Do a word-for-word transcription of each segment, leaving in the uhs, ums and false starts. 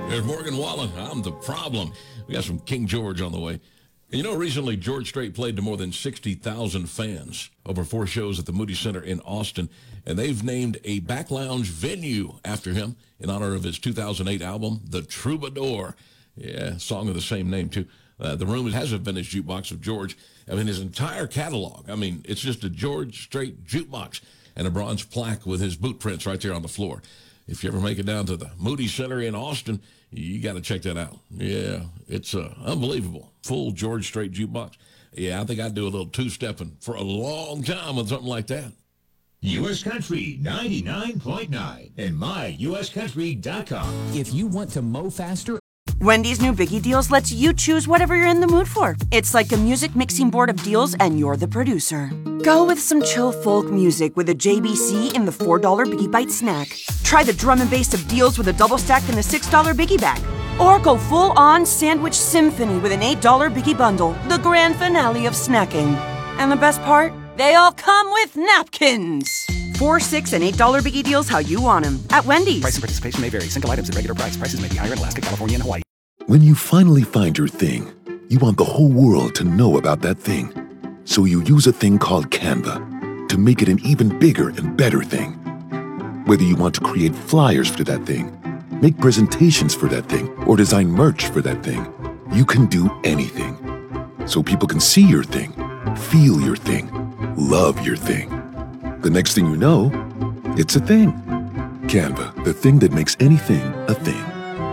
There's Morgan Wallen. I'm the problem. We got some King George on the way. And you know, recently George Strait played to more than sixty thousand fans over four shows at the Moody Center in Austin. And they've named a back lounge venue after him in honor of his two thousand eight album, The Troubadour. Yeah, song of the same name, too. Uh, the room has a vintage jukebox of George. I mean, his entire catalog. I mean, it's just a George Strait jukebox and a bronze plaque with his boot prints right there on the floor. If you ever make it down to the Moody Center in Austin, you got to check that out. Yeah, it's uh, unbelievable. Full George Strait jukebox. Yeah, I think I'd do a little two-stepping for a long time with something like that. U S Country ninety-nine point nine and my U S country dot com. If you want to mow faster, Wendy's new Biggie Deals lets you choose whatever you're in the mood for. It's like a music mixing board of deals, and you're the producer. Go with some chill folk music with a J B C in the four dollar Biggie Bite snack. Try the drum and bass of deals with a double stack in the six dollar Biggie Bag. Or go full-on sandwich symphony with an eight dollar Biggie Bundle, the grand finale of snacking. And the best part? They all come with napkins. Four, six, and eight dollar Biggie Deals how you want them at Wendy's. Price and participation may vary. Single items at regular price. Prices may be higher in Alaska, California, and Hawaii. When you finally find your thing, you want the whole world to know about that thing. So you use a thing called Canva to make it an even bigger and better thing. Whether you want to create flyers for that thing, make presentations for that thing, or design merch for that thing, you can do anything. So people can see your thing, feel your thing, love your thing. The next thing you know, it's a thing. Canva, the thing that makes anything a thing.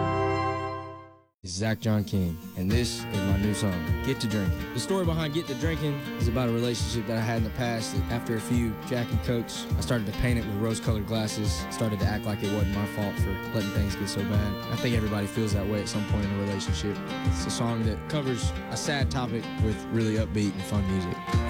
It's Zach John King, and this is my new song, Get to Drinking. The story behind Get to Drinking is about a relationship that I had in the past. That after a few Jack and Cokes, I started to paint it with rose-colored glasses, started to act like it wasn't my fault for letting things get so bad. I think everybody feels that way at some point in a relationship. It's a song that covers a sad topic with really upbeat and fun music.